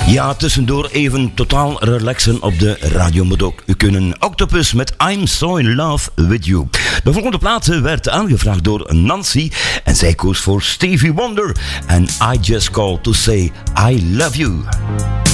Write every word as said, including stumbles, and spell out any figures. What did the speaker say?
Ja, tussendoor even totaal relaxen op de radio moet ook. U kunt Octopus met I'm So In Love With You. De volgende plaat werd aangevraagd door Nancy en zij koos voor Stevie Wonder en I Just Called To Say I Love You.